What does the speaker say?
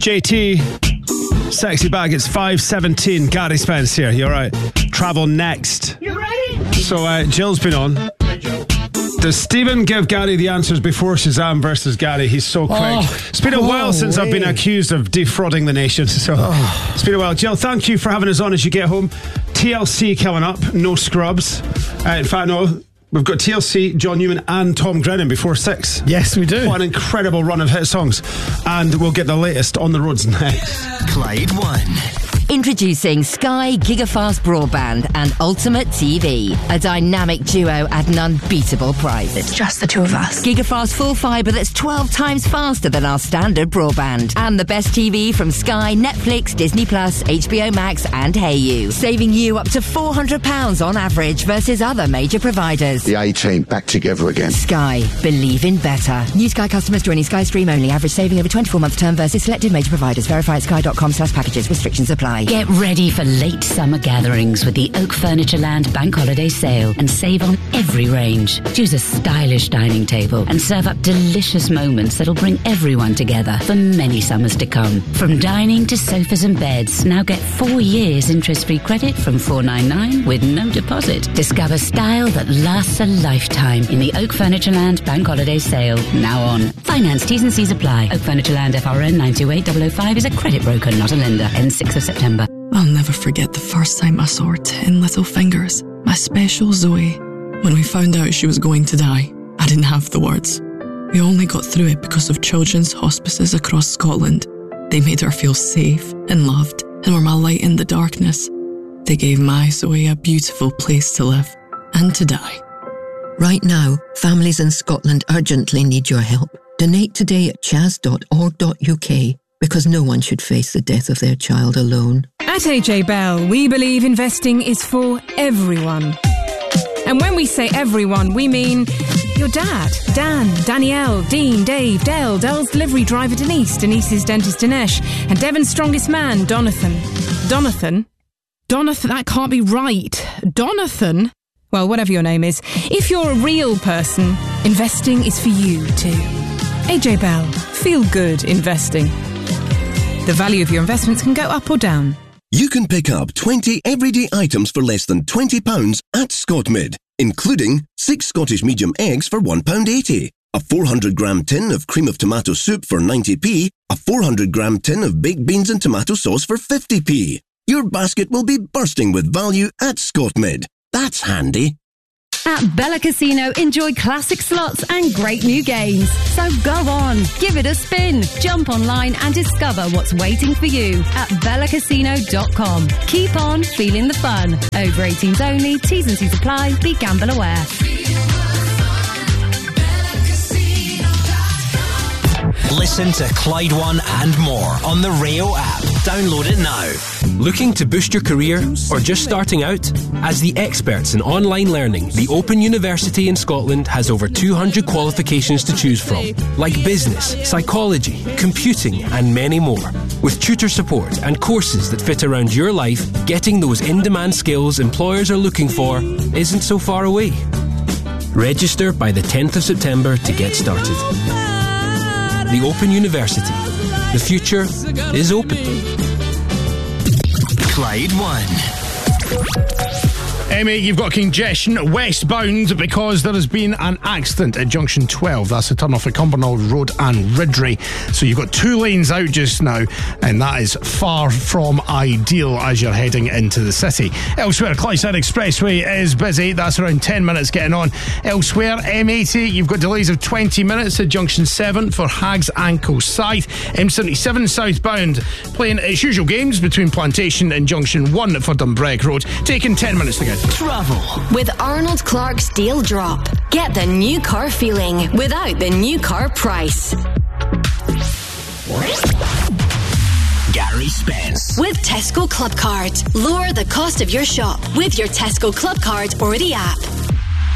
JT, sexy bag. It's 5:17. Gary Spence here. You all right? Travel next. You ready? So Jill's been on. Does Stephen give Gary the answers before Shazam versus Gary? He's so quick. It's been a while since I've been accused of defrauding the nation. So it's been a while. Jill, thank you for having us on as you get home. TLC coming up. No scrubs. In fact, no. We've got TLC, John Newman and Tom Grennan before 6. Yes, we do. What an incredible run of hit songs. And we'll get the latest on the roads next. Clyde One. Introducing Sky Gigafast Broadband and Ultimate TV, a dynamic duo at an unbeatable price. It's just the two of us. Gigafast full fibre that's 12 times faster than our standard broadband. And the best TV from Sky, Netflix, Disney+, HBO Max and HeyU. Saving you up to £400 on average versus other major providers. The A-Team back together again. Sky. Believe in better. New Sky customers joining Sky Stream only. Average saving over 24-month term versus selected major providers. Verify at sky.com/packages. Restrictions apply. Get ready for late summer gatherings with the Oak Furnitureland Bank Holiday Sale and save on every range. Choose a stylish dining table and serve up delicious moments that'll bring everyone together for many summers to come. From dining to sofas and beds, now get 4 years interest-free credit from $4.99 with no deposit. Discover style that lasts a lifetime in the Oak Furnitureland Bank Holiday Sale, now on. Finance T's and C's apply. Oak Furnitureland FRN 928005 is a credit broker, not a lender. Ends 6th of September. I'll never forget the first time I saw her 10 little fingers, my special Zoe. When we found out she was going to die, I didn't have the words. We only got through it because of children's hospices across Scotland. They made her feel safe and loved and were my light in the darkness. They gave my Zoe a beautiful place to live and to die. Right now, families in Scotland urgently need your help. Donate today at chas.org.uk because no one should face the death of their child alone. At AJ Bell, we believe investing is for everyone. And when we say everyone, we mean your dad, Dan, Danielle, Dean, Dave, Dell, Dell's delivery driver Denise, Denise's dentist Dinesh, and Devon's strongest man, Donathan. Donathan, that can't be right. Donathan? Well, whatever your name is, if you're a real person, investing is for you too. AJ Bell, feel good investing. The value of your investments can go up or down. You can pick up 20 everyday items for less than £20 at Scotmid, including 6 Scottish medium eggs for £1.80, a 400-gram tin of cream of tomato soup for 90p, a 400-gram tin of baked beans and tomato sauce for 50p. Your basket will be bursting with value at Scotmid. That's handy. At Bella Casino, enjoy classic slots and great new games. So go on, give it a spin. Jump online and discover what's waiting for you at bellacasino.com. Keep on feeling the fun. Over 18s only, T's and C's apply. Be gamble aware. Listen to Clyde One and more on the Rio app. Download it now. Looking to boost your career or just starting out? As the experts in online learning, the Open University in Scotland has over 200 qualifications to choose from, like business, psychology, computing and many more. With tutor support and courses that fit around your life, getting those in-demand skills employers are looking for isn't so far away. Register by the 10th of September to get started. The Open University. The future is open. Clyde One. Amy, you've got congestion westbound because there has been an accident at Junction 12. That's the turn off at Cumbernauld Road and Ridley. So you've got 2 lanes out just now, and that is far from ideal as you're heading into the city. Elsewhere, Clydeside Expressway is busy. That's around 10 minutes getting on. Elsewhere, M80, you've got delays of 20 minutes at Junction 7 for Hags Ankle Scythe. M77 southbound playing its usual games between Plantation and Junction 1 for Dumbreck Road, taking 10 minutes to get. Travel with Arnold Clark's Deal Drop. Get the new car feeling without the new car price. Gary Spence. With Tesco Club Card. Lower the cost of your shop with your Tesco Club Card or the app.